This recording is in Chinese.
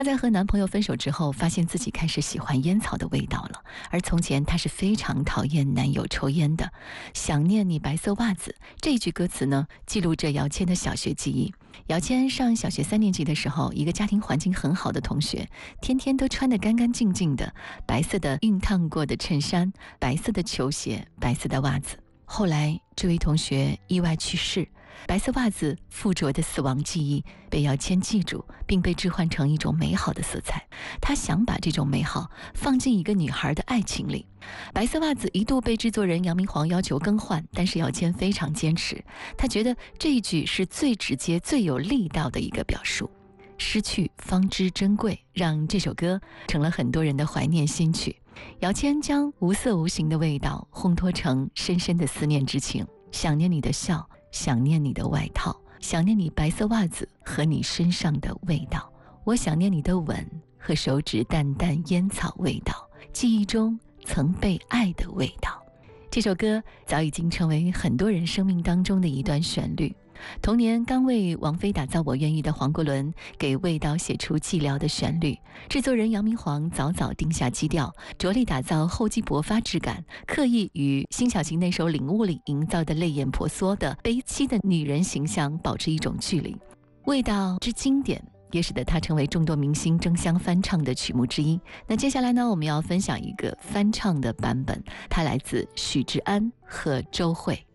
她在和男朋友分手之后，发现自己开始喜欢烟草的味道了。而从前她是非常讨厌男友抽烟的。想念你白色袜子这一句歌词呢，记录着姚谦的小学记忆。姚谦上小学3年级的时候，一个家庭环境很好的同学，天天都穿得干干净净的，白色的熨烫过的衬衫，白色的球鞋，白色的袜子。后来这位同学意外去世，白色袜子附着的死亡记忆被姚谦记住，并被置换成一种美好的色彩。他想把这种美好放进一个女孩的爱情里。白色袜子一度被制作人杨明煌要求更换，但是姚谦非常坚持，他觉得这一句是最直接最有力道的一个表述。失去方知珍贵，让这首歌成了很多人的怀念新曲。姚谦将无色无形的味道烘托成深深的思念之情，想念你的笑，想念你的外套，想念你白色袜子和你身上的味道，我想念你的吻和手指淡淡烟草味道，记忆中曾被爱的味道。这首歌早已经成为很多人生命当中的一段旋律。同年刚为王菲打造我愿意的黄国伦给味道写出寂寥的旋律，制作人杨明煌早早定下基调，着力打造厚积薄发质感，刻意与辛晓琪那首领悟里营造的泪眼婆娑的悲戚的女人形象保持一种距离。味道之经典也使得它成为众多明星争相翻唱的曲目之一。那接下来呢，我们要分享一个翻唱的版本，它来自许志安和周蕙。